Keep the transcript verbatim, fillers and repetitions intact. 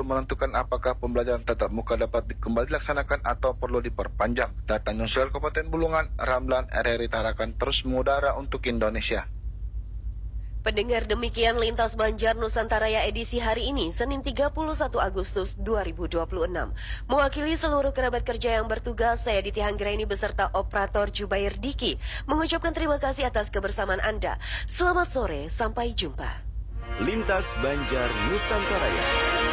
menentukan apakah pembelajaran tatap muka dapat kembali dilaksanakan atau perlu diperpanjang. Data Nasional Kabupaten Bulungan, Ramlan R R I Tarakan terus mengudara untuk Indonesia. Pendengar, demikian Lintas Banjar Nusantara ya edisi hari ini, Senin tiga puluh satu Agustus dua ribu dua puluh enam. Mewakili seluruh kerabat kerja yang bertugas, saya Diti Hanggraini beserta operator Jubair Diki mengucapkan terima kasih atas kebersamaan Anda. Selamat sore, sampai jumpa. Lintas Banjar Nusantara ya.